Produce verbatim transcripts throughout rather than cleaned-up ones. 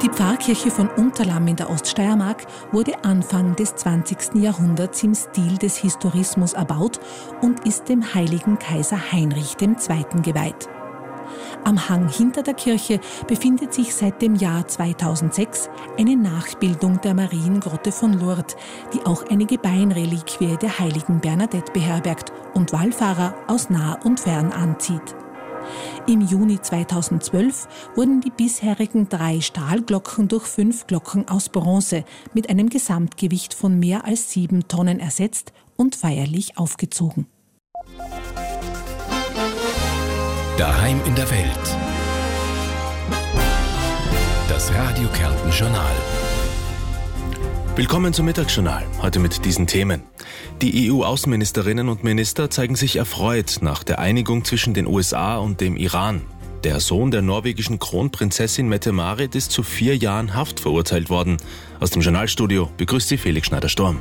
Die Pfarrkirche von Unterlamm in der Oststeiermark wurde Anfang des zwanzigsten Jahrhunderts im Stil des Historismus erbaut und ist dem heiligen Kaiser Heinrich der Zweite geweiht. Am Hang hinter der Kirche befindet sich seit dem Jahr zweitausendsechs eine Nachbildung der Mariengrotte von Lourdes, die auch eine Gebeinreliquie der heiligen Bernadette beherbergt und Wallfahrer aus nah und fern anzieht. Im Juni zweitausendzwölf wurden die bisherigen drei Stahlglocken durch fünf Glocken aus Bronze mit einem Gesamtgewicht von mehr als sieben Tonnen ersetzt und feierlich aufgezogen. Daheim in der Welt. Das Radio Kärnten Journal. Willkommen zum Mittagsjournal, heute mit diesen Themen. Die E U-Außenministerinnen und Minister zeigen sich erfreut nach der Einigung zwischen den U S A und dem Iran. Der Sohn der norwegischen Kronprinzessin Mette-Marit ist zu vier Jahren Haft verurteilt worden. Aus dem Journalstudio begrüßt sie Felix Schneider-Sturm.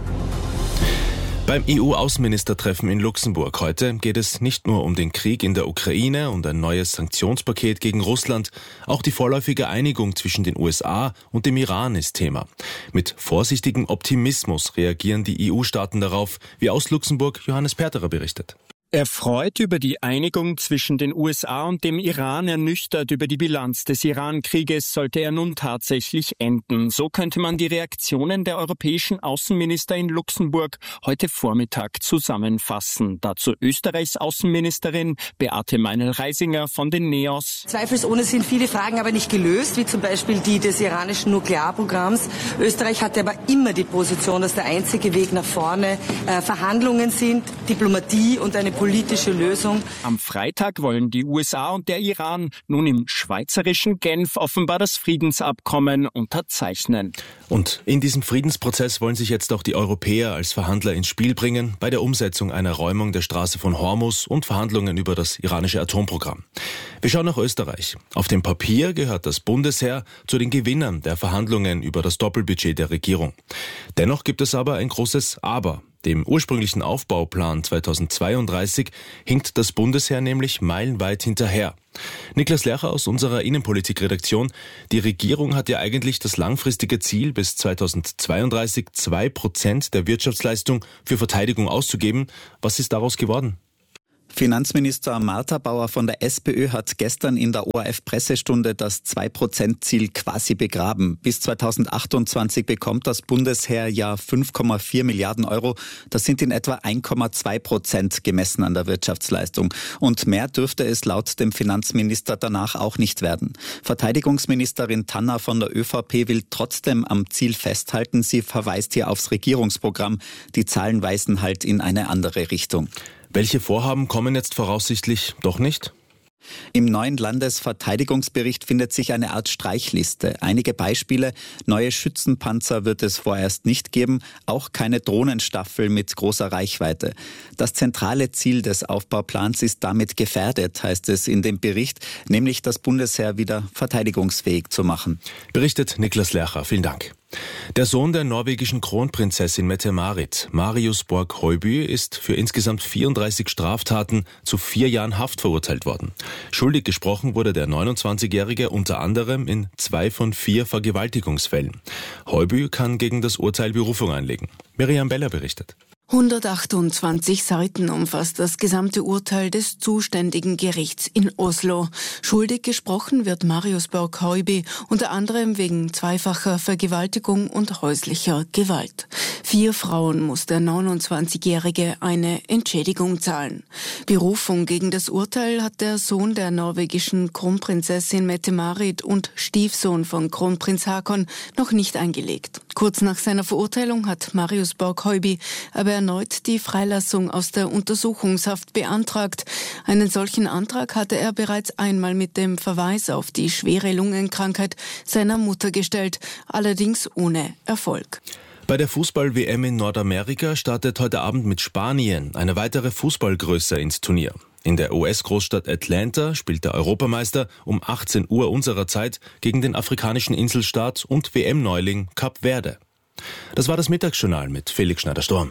Beim E U-Außenministertreffen in Luxemburg heute geht es nicht nur um den Krieg in der Ukraine und ein neues Sanktionspaket gegen Russland, auch die vorläufige Einigung zwischen den U S A und dem Iran ist Thema. Mit vorsichtigem Optimismus reagieren die E U-Staaten darauf, wie aus Luxemburg Johannes Perterer berichtet. Erfreut über die Einigung zwischen den U S A und dem Iran, ernüchtert über die Bilanz des Iran-Krieges, sollte er nun tatsächlich enden. So könnte man die Reaktionen der europäischen Außenminister in Luxemburg heute Vormittag zusammenfassen. Dazu Österreichs Außenministerin Beate Meinl-Reisinger von den NEOS. Zweifelsohne sind viele Fragen aber nicht gelöst, wie zum Beispiel die des iranischen Nuklearprogramms. Österreich hatte aber immer die Position, dass der einzige Weg nach vorne äh, Verhandlungen sind, Diplomatie und eine politische Lösung. Am Freitag wollen die U S A und der Iran nun im schweizerischen Genf offenbar das Friedensabkommen unterzeichnen. Und in diesem Friedensprozess wollen sich jetzt auch die Europäer als Verhandler ins Spiel bringen, bei der Umsetzung einer Räumung der Straße von Hormuz und Verhandlungen über das iranische Atomprogramm. Wir schauen nach Österreich. Auf dem Papier gehört das Bundesheer zu den Gewinnern der Verhandlungen über das Doppelbudget der Regierung. Dennoch gibt es aber ein großes Aber. Dem ursprünglichen Aufbauplan zweitausendzweiunddreißig hinkt das Bundesheer nämlich meilenweit hinterher. Niklas Lercher aus unserer Innenpolitik-Redaktion. Die Regierung hat ja eigentlich das langfristige Ziel, bis zweitausendzweiunddreißig zwei Prozent der Wirtschaftsleistung für Verteidigung auszugeben. Was ist daraus geworden? Finanzminister Martha Bauer von der SPÖ hat gestern in der O R F-Pressestunde das zwei Prozent Ziel quasi begraben. Bis zweitausendachtundzwanzig bekommt das Bundesheer ja fünf Komma vier Milliarden Euro. Das sind in etwa eins Komma zwei Prozent gemessen an der Wirtschaftsleistung. Und mehr dürfte es laut dem Finanzminister danach auch nicht werden. Verteidigungsministerin Tanner von der ÖVP will trotzdem am Ziel festhalten. Sie verweist hier aufs Regierungsprogramm. Die Zahlen weisen halt in eine andere Richtung. Welche Vorhaben kommen jetzt voraussichtlich doch nicht? Im neuen Landesverteidigungsbericht findet sich eine Art Streichliste. Einige Beispiele: Neue Schützenpanzer wird es vorerst nicht geben, auch keine Drohnenstaffel mit großer Reichweite. Das zentrale Ziel des Aufbauplans ist damit gefährdet, heißt es in dem Bericht, nämlich das Bundesheer wieder verteidigungsfähig zu machen. Berichtet Niklas Lercher. Vielen Dank. Der Sohn der norwegischen Kronprinzessin Mette-Marit, Marius Borg-Høiby, ist für insgesamt vierunddreißig Straftaten zu vier Jahren Haft verurteilt worden. Schuldig gesprochen wurde der neunundzwanzigjährige unter anderem in zwei von vier Vergewaltigungsfällen. Høiby kann gegen das Urteil Berufung einlegen. Miriam Beller berichtet. hundertachtundzwanzig Seiten umfasst das gesamte Urteil des zuständigen Gerichts in Oslo. Schuldig gesprochen wird Marius Borg-Høiby unter anderem wegen zweifacher Vergewaltigung und häuslicher Gewalt. Vier Frauen muss der neunundzwanzigjährige eine Entschädigung zahlen. Berufung gegen das Urteil hat der Sohn der norwegischen Kronprinzessin Mette-Marit und Stiefsohn von Kronprinz Haakon noch nicht eingelegt. Kurz nach seiner Verurteilung hat Marius Borg-Høiby aber erneut die Freilassung aus der Untersuchungshaft beantragt. Einen solchen Antrag hatte er bereits einmal mit dem Verweis auf die schwere Lungenkrankheit seiner Mutter gestellt, allerdings ohne Erfolg. Bei der Fußball-W M in Nordamerika startet heute Abend mit Spanien eine weitere Fußballgröße ins Turnier. In der U S-Großstadt Atlanta spielt der Europameister um achtzehn Uhr unserer Zeit gegen den afrikanischen Inselstaat und W M-Neuling Kap Verde. Das war das Mittagsjournal mit Felix Schneider-Sturm.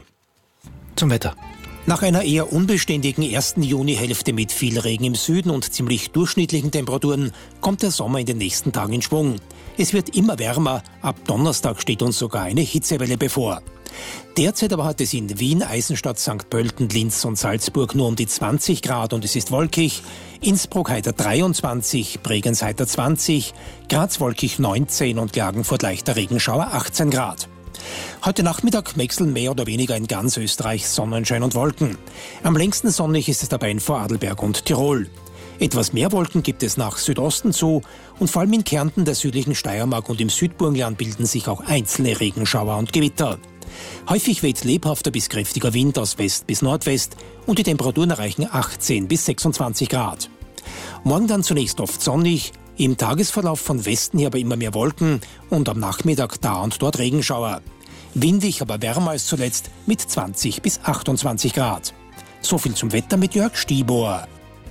Zum Wetter. Nach einer eher unbeständigen ersten Junihälfte mit viel Regen im Süden und ziemlich durchschnittlichen Temperaturen kommt der Sommer in den nächsten Tagen in Schwung. Es wird immer wärmer, ab Donnerstag steht uns sogar eine Hitzewelle bevor. Derzeit aber hat es in Wien, Eisenstadt, Sankt Pölten, Linz und Salzburg nur um die zwanzig Grad und es ist wolkig. Innsbruck heiter dreiundzwanzig, Bregenz heiter zwanzig, Graz wolkig neunzehn und Klagenfurt leichter Regenschauer achtzehn Grad. Heute Nachmittag wechseln mehr oder weniger in ganz Österreich Sonnenschein und Wolken. Am längsten sonnig ist es dabei in Vorarlberg und Tirol. Etwas mehr Wolken gibt es nach Südosten zu und vor allem in Kärnten, der südlichen Steiermark und im Südburgenland bilden sich auch einzelne Regenschauer und Gewitter. Häufig weht lebhafter bis kräftiger Wind aus West bis Nordwest und die Temperaturen erreichen achtzehn bis sechsundzwanzig Grad. Morgen dann zunächst oft sonnig, im Tagesverlauf von Westen her aber immer mehr Wolken und am Nachmittag da und dort Regenschauer. Windig, aber wärmer als zuletzt mit zwanzig bis achtundzwanzig Grad. So viel zum Wetter mit Jörg Stibor.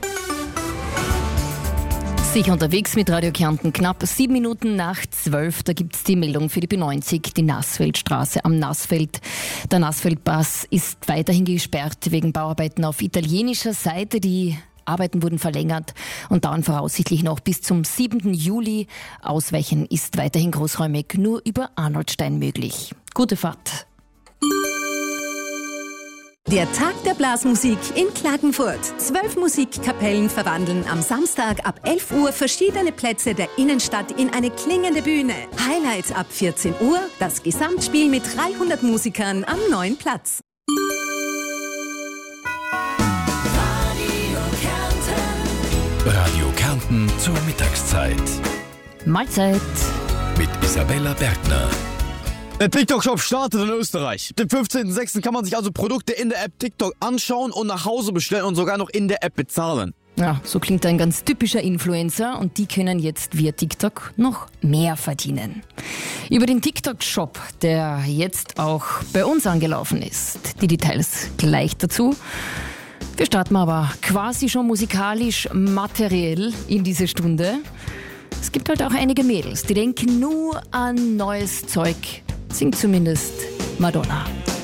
Sicher unterwegs mit Radio Kärnten, knapp sieben Minuten nach zwölf. Da gibt es die Meldung für die B neunzig, die Nassfeldstraße am Nassfeld. Der Nassfeldpass ist weiterhin gesperrt wegen Bauarbeiten auf italienischer Seite. Die Arbeiten wurden verlängert und dauern voraussichtlich noch bis zum siebten Juli. Ausweichen ist weiterhin großräumig nur über Arnoldstein möglich. Gute Fahrt. Der Tag der Blasmusik in Klagenfurt. Zwölf Musikkapellen verwandeln am Samstag ab elf Uhr verschiedene Plätze der Innenstadt in eine klingende Bühne. Highlights ab vierzehn Uhr, das Gesamtspiel mit dreihundert Musikern am neuen Platz. Radio Kärnten zur Mittagszeit. Mahlzeit. Mit Isabella Bergner. Der TikTok-Shop startet in Österreich. Am fünfzehnten sechsten kann man sich also Produkte in der App TikTok anschauen und nach Hause bestellen und sogar noch in der App bezahlen. Ja, so klingt ein ganz typischer Influencer und die können jetzt via TikTok noch mehr verdienen. Über den TikTok-Shop, der jetzt auch bei uns angelaufen ist, die Details gleich dazu. Wir starten aber quasi schon musikalisch materiell in diese Stunde. Es gibt halt auch einige Mädels, die denken nur an neues Zeug. Singt zumindest Madonna.